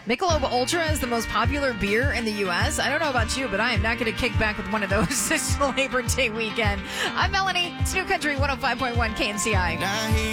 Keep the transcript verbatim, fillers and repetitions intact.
Michelob Ultra is the most popular beer in the U S. I don't know about you, but I am not going to kick back with one of those this Labor Day weekend. I'm Melanie. It's New Country one oh five point one K N C I.